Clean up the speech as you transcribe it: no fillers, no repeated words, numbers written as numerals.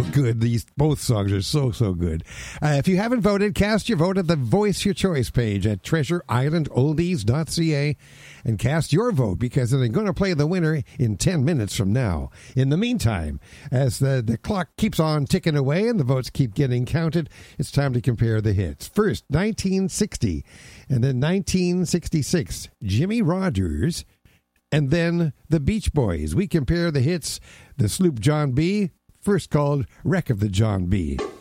good. Both songs are so good. If you haven't voted, cast your vote at the Voice Your Choice page at treasureislandoldies.ca and cast your vote, because they're going to play the winner in 10 minutes from now. In the meantime, as the clock keeps on ticking away and the votes keep getting counted, it's time to compare the hits. First, 1960, and then 1966, Jimmy Rogers, and then the Beach Boys. We compare the hits, the Sloop John B., first called Wreck of the John B.